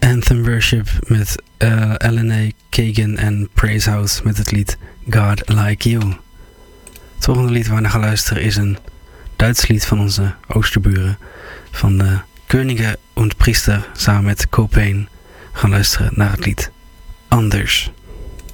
Anthem Worship met Elena Kagan en Praise House met het lied God Like You. Het volgende lied waar we naar gaan luisteren is een Duits lied van onze oosterburen. Van de Könige und Priester samen met Copain. We gaan luisteren naar het lied Anders.